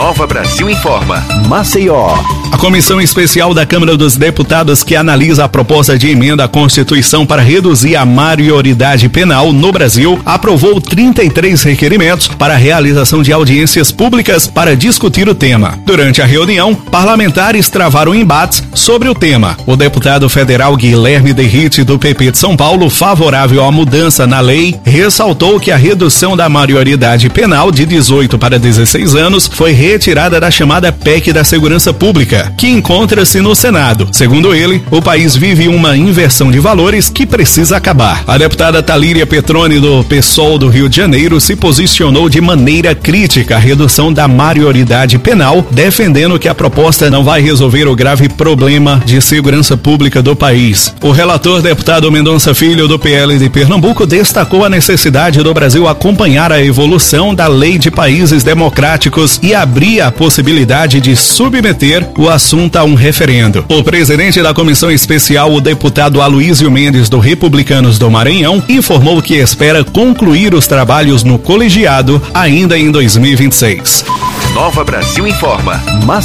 Nova Brasil Informa. Maceió. A Comissão Especial da Câmara dos Deputados que analisa a proposta de emenda à Constituição para reduzir a maioridade penal no Brasil aprovou 33 requerimentos para a realização de audiências públicas para discutir o tema. Durante a reunião, parlamentares travaram embates sobre o tema. O deputado federal Guilherme Derrite, do PP de São Paulo, favorável à mudança na lei, ressaltou que a redução da maioridade penal de 18 para 16 anos foi retirada da chamada PEC da Segurança Pública, que encontra-se no Senado. Segundo ele, o país vive uma inversão de valores que precisa acabar. A deputada Talíria Petroni, do PSOL do Rio de Janeiro, se posicionou de maneira crítica à redução da maioridade penal, defendendo que a proposta não vai resolver o grave problema de segurança pública do país. O relator, deputado Mendonça Filho, do PL de Pernambuco, destacou a necessidade do Brasil acompanhar a evolução da lei de países democráticos e abrir a possibilidade de submeter o assunto a um referendo. O presidente da Comissão Especial, o deputado Aloísio Mendes, do Republicanos do Maranhão, informou que espera concluir os trabalhos no colegiado ainda em 2026. Nova Brasil Informa.